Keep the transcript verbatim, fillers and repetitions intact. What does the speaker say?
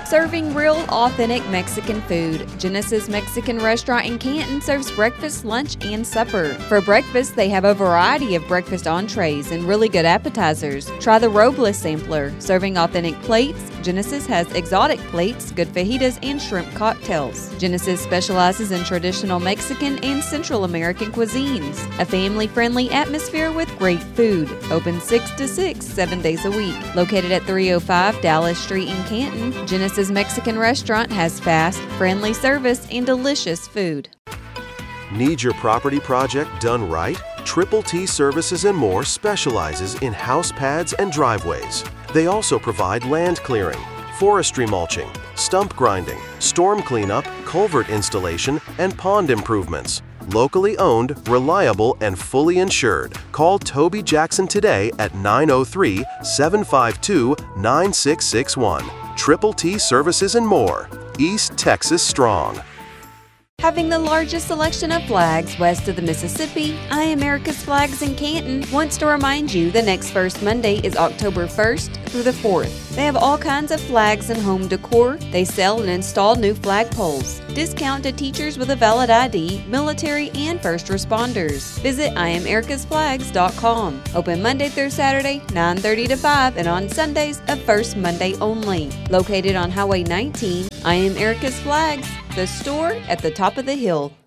Serving real, authentic Mexican food, Genesis Mexican Restaurant in Canton serves breakfast, lunch, and supper. For breakfast, they have a variety of breakfast entrees and really good appetizers. Try the Robles sampler. Serving authentic plates, Genesis has exotic plates, good fajitas, and shrimp cocktails. Genesis specializes in traditional Mexican and Central American cuisines. A family-friendly atmosphere with great food. Open six to six, seven days a week. Located at three oh five Dallas Street in Canton, Genesis Mexican Restaurant has fast, friendly service and delicious food. Need your property project done right? Triple T Services and More specializes in house pads and driveways. They also provide land clearing, forestry mulching, stump grinding, storm cleanup, culvert installation, and pond improvements. Locally owned, reliable, and fully insured. Call Toby Jackson today at nine oh three, seven five two, nine six six one. Triple T Services and More. East Texas strong. Having the largest selection of flags west of the Mississippi, I America's Flags in Canton wants to remind you the next First Monday is October first through the fourth. They have all kinds of flags and home decor. They sell and install new flag poles. Discount to teachers with a valid I D, military, and first responders. Visit I am Erica's Flags dot com. Open Monday through Saturday, nine thirty to five, and on Sundays, a First Monday only. Located on Highway nineteen, I Am Erica's Flags, the store at the top of the hill.